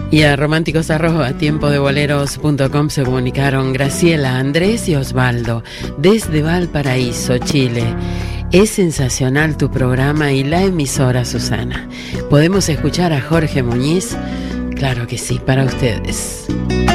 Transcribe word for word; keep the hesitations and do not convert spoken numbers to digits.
Y a románticos arroba tiempo de boleros punto com se comunicaron Graciela, Andrés y Osvaldo desde Valparaíso, Chile. Es sensacional tu programa y la emisora, Susana. ¿Podemos escuchar a Jorge Muñiz? Claro que sí, para ustedes.